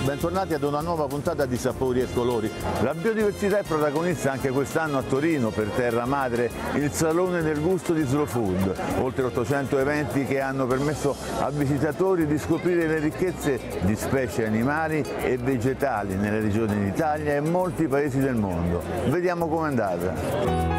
Bentornati ad una nuova puntata di Sapori e Colori. La biodiversità è protagonista anche quest'anno a Torino per Terra Madre, il Salone del Gusto di Slow Food. Oltre 800 eventi che hanno permesso a visitatori di scoprire le ricchezze di specie animali e vegetali nelle regioni d'Italia e molti paesi del mondo. Vediamo com'è andata.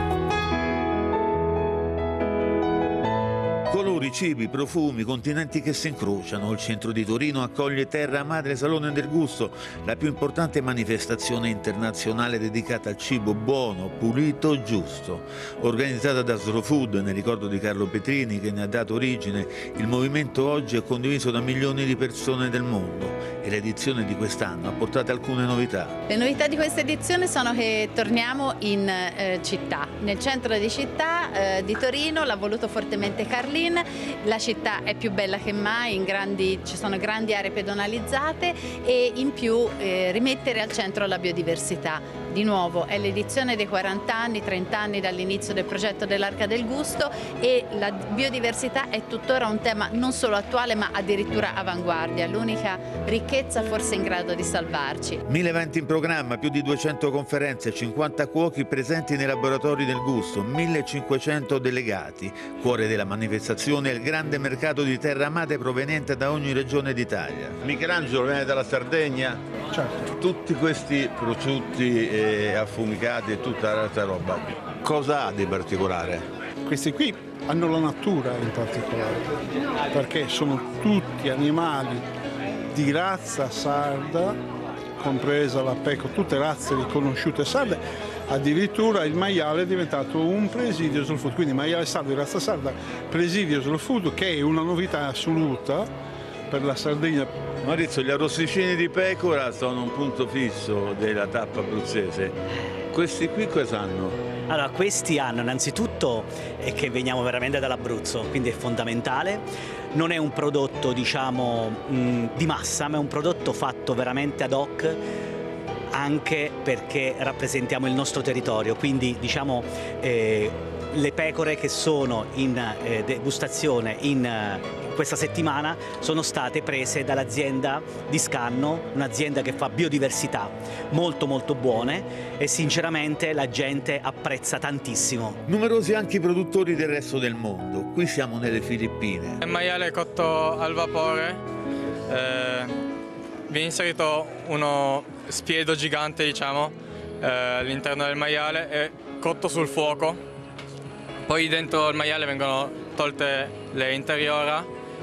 Colori, cibi, profumi, continenti che si incrociano. Il centro di Torino accoglie Terra Madre Salone del Gusto, la più importante manifestazione internazionale dedicata al cibo buono, pulito, giusto. Organizzata da Slow Food nel ricordo di Carlo Petrini, che ne ha dato origine, il movimento oggi è condiviso da milioni di persone del mondo e l'edizione di quest'anno ha portato alcune novità. Le novità di questa edizione sono che torniamo in città, nel centro di città di Torino. L'ha voluto fortemente Carlin. La città è più bella che mai, ci sono grandi aree pedonalizzate e in più rimettere al centro la biodiversità. Di nuovo è l'edizione dei 40 anni, 30 anni dall'inizio del progetto dell'Arca del Gusto e la biodiversità è tuttora un tema non solo attuale ma addirittura avanguardia, l'unica ricchezza forse in grado di salvarci. 1000 eventi in programma, più di 200 conferenze, 50 cuochi presenti nei laboratori del gusto, 1500 delegati. Cuore della manifestazione è il grande mercato di terra madre proveniente da ogni regione d'Italia. Michelangelo viene dalla Sardegna? Certo. Tutti questi prosciutti affumicati e tutta l'altra roba, cosa ha di particolare? Questi qui hanno la natura in particolare, perché sono tutti animali di razza sarda, compresa la pecora, tutte razze riconosciute sarde. Addirittura il maiale è diventato un presidio slow food, quindi maiale sardo di razza sarda, presidio slow food, che è una novità assoluta per la Sardegna. Maurizio, gli arrosticini di pecora sono un punto fisso della tappa abruzzese. Questi qui cosa hanno? Allora, questi hanno innanzitutto che veniamo veramente dall'Abruzzo, quindi è fondamentale. Non è un prodotto, diciamo, di massa, ma è un prodotto fatto veramente ad hoc, anche perché rappresentiamo il nostro territorio, quindi diciamo le pecore che sono in degustazione in questa settimana sono state prese dall'azienda di Scanno, un'azienda che fa biodiversità molto molto buone e sinceramente la gente apprezza tantissimo. Numerosi anche i produttori del resto del mondo, qui siamo nelle Filippine. Il maiale cotto al vapore, viene inserito uno spiedo gigante, diciamo, all'interno del maiale e cotto sul fuoco. Poi dentro il maiale vengono tolte le interiora